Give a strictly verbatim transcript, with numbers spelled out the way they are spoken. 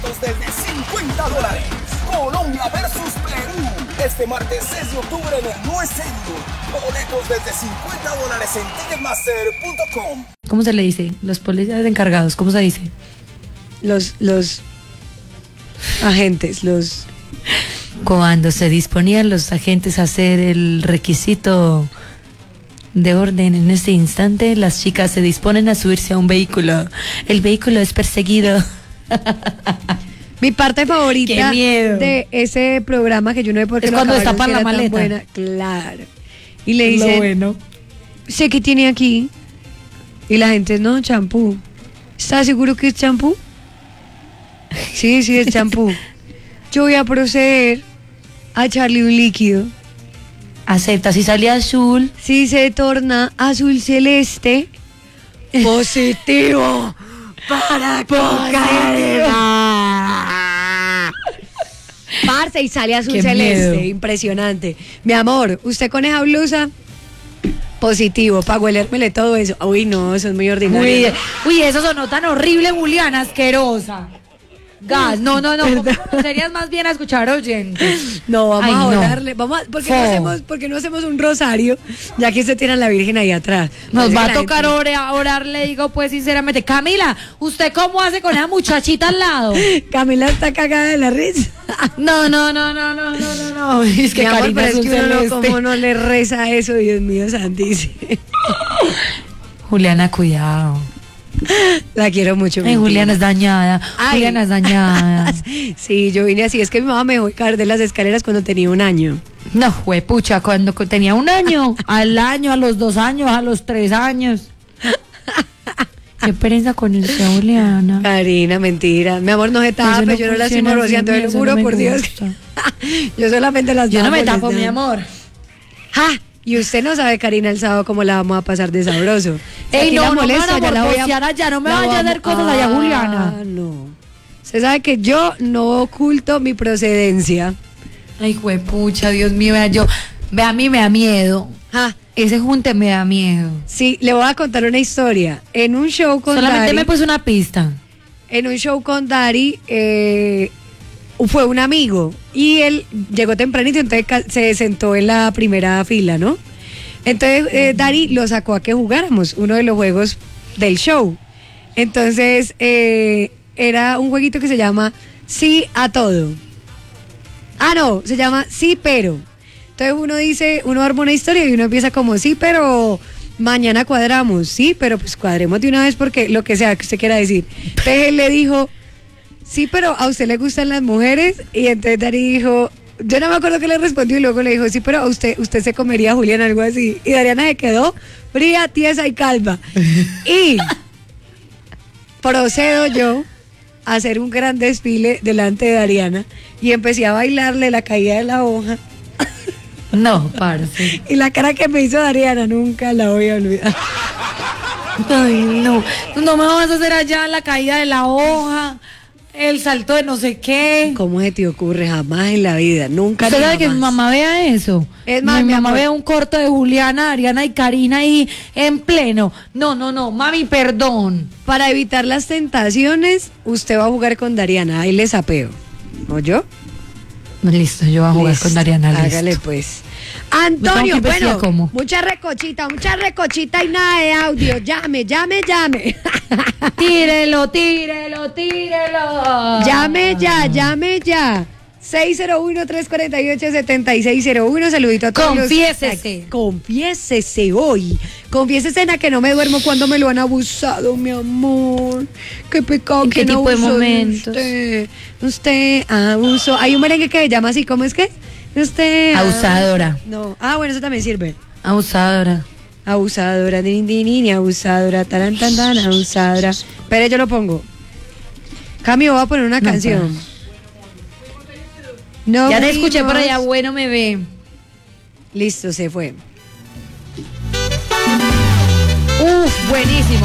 Desde cincuenta dólares. Colombia versus Perú. Este martes seis de octubre en el No Es Serio. Boletos desde cincuenta dólares en ticketmaster punto com. ¿Cómo se le dice? Los policías encargados, ¿cómo se dice? Los, los agentes, los... Cuando se disponían los agentes a hacer el requisito de orden en este instante, las chicas se disponen a subirse a un vehículo. El vehículo es perseguido. Mi parte favorita Qué miedo. de ese programa, que yo no sé por qué Es lo cuando acabaron, destapan que la era tan maleta. buena. Claro. Y le Lo dicen, bueno. sé que tiene aquí. Y la gente, no, champú. ¿Estás seguro que es champú? Sí, sí, es champú. Yo voy a proceder a echarle un líquido. Acepta, si sale azul. Si se torna azul celeste, positivo para cocaína. Parce, y sale azul Qué celeste, miedo. impresionante. Mi amor, usted con esa blusa, positivo, para huelérmele todo eso. Uy, no, eso es muy ordinario. Uy, uy, eso sonó tan horrible, Juliana, asquerosa. Gas, no, no, no, ¿cómo conocerías más bien a escuchar oyentes? No, vamos Ay, a no. orarle. Vamos a, ¿por, qué no Fo. hacemos, por qué no hacemos un rosario? Ya que se tiene a la Virgen ahí atrás. Nos Parece va que a la tocar gente- orar, orar, le digo pues sinceramente. Camila, ¿usted cómo hace con esa muchachita al lado? Camila está cagada de la risa. No, no, no, no, no, no, no, no. Es que Mi amor, Karina pero es es un que uno no, celeste. como no le reza eso, Dios mío santísimo. Juliana, cuidado. La quiero mucho. Ay, mentira. Juliana es dañada. Ay. Juliana es dañada. Sí, yo vine así. Es que mi mamá me dejó caer de las escaleras cuando tenía un año. No, juepucha, cuando co- tenía un año, al año, a los dos años, a los tres años. Qué pereza con usted, Juliana. Karina, mentira. Mi amor, no se tapa, Eso no yo no la estoy funciona morboseando, así, te lo eso juro no me por Dios. gusta. Yo solamente las Yo no me estaba tapo, mi molestando. amor. ¡Ja! Y usted no sabe, Karina, el sábado cómo la vamos a pasar de sabroso. Si Ey, aquí no, la no me molesta, van a ya la voy morbosear allá, no me la vaya a vamos- hacer cosas allá, Juliana. Ah, no. Usted sabe que yo no oculto mi procedencia. Ay, juepucha, Dios mío, vea, yo, vea, a mí me da miedo. Ja. Ese junte me da miedo. Sí, le voy a contar una historia. En un show con Solamente Dari, me puso una pista. en un show con Dari, eh, fue un amigo y él llegó tempranito, entonces ca- se sentó en la primera fila, ¿no? Entonces eh, Dari lo sacó a que jugáramos uno de los juegos del show. Entonces eh, era un jueguito que se llama Sí a todo. Ah, no, se llama Sí pero. Entonces uno dice, uno arma una historia y uno empieza como sí, pero mañana cuadramos, sí, pero pues cuadremos de una vez porque lo que sea que usted quiera decir. Entonces él le dijo, sí, pero a usted le gustan las mujeres, y entonces Dari dijo, yo no me acuerdo qué le respondió, y luego le dijo, sí, pero a usted, usted se comería a Julián, algo así. Y Dariana se quedó fría, tiesa y calma. Y procedo yo a hacer un gran desfile delante de Dariana y empecé a bailarle la caída de la hoja. No, parce. Y la cara que me hizo Dariana nunca la voy a olvidar. Ay, no. No me vas a hacer allá la caída de la hoja, el salto de no sé qué. ¿Cómo se te ocurre? Jamás en la vida, nunca. ¿Usted ni sabe que mi jamás. mamá vea eso? Es más, mi mi mamá amor. ve un corto de Juliana, Ariana y Karina ahí en pleno. No, no, no, mami, perdón. Para evitar las tentaciones, usted va a jugar con Dariana. Ahí le sapeo. ¿O yo? Listo, yo voy a jugar Listo. con Ariana, listo. Hágale pues. ¿Cómo Antonio, que vestida bueno, cómo? mucha recochita, mucha recochita y nada de audio. Llame, llame, llame. Tírelo, tírelo, tírelo. Llame ya, llame ya. seis cero uno, tres cuatro ocho, siete seis cero uno. Saludito a todos. los- Confiésese. Confiésese hoy. Confiésese en la que no me duermo cuando me lo han abusado, mi amor. Qué pecado ¿En que qué no tipo de abusó momentos? Usted, usted abusó. Hay un merengue que se llama así, ¿cómo es que? Usted. Abusadora. No. Ah, bueno, eso también sirve. Abusadora. Abusadora, ni ni ni, ni abusadora, taran tan tan, abusadora. Pero yo lo pongo. Cambio, voy a poner una No, canción. No Ya te escuché por fuimos. allá, bueno, me ve. Listo, se fue. Uf, buenísimo.